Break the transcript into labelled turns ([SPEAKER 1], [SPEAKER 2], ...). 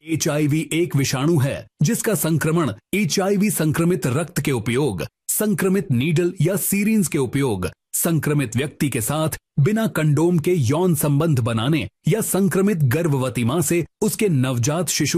[SPEAKER 1] HIV एक विषाणु है जिसका संक्रमण HIV संक्रमित रक्त के उपयोग, संक्रमित नीडल या सीरिंज के उपयोग, संक्रमित व्यक्ति के साथ बिना कंडोम के यौन संबंध बनाने या संक्रमित गर्भवती मां से उसके नवजात शिशु